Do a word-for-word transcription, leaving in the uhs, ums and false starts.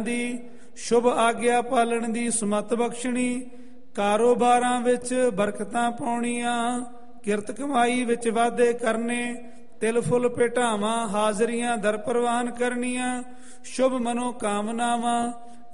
ਦੀ, ਸ਼ੁਭ ਆਗਿਆ ਪਾਲਣ ਦੀ ਸਮੱਤ ਬਖਸ਼ਣੀ, ਕਾਰੋਬਾਰਾਂ ਵਿੱਚ ਬਰਕਤਾਂ ਪਾਉਣੀਆਂ, ਕਿਰਤ ਕਮਾਈ ਵਿੱਚ ਵਾਧੇ ਕਰਨੇ, ਤਿਲ ਫੁੱਲ ਭੇਟਾਵਾਂ ਹਾਜ਼ਰੀਆਂ ਦਰ ਪ੍ਰਵਾਨ ਕਰਨੀਆਂ, ਸ਼ੁਭ ਮਨੋ ਕਾਮਨਾਵਾਂ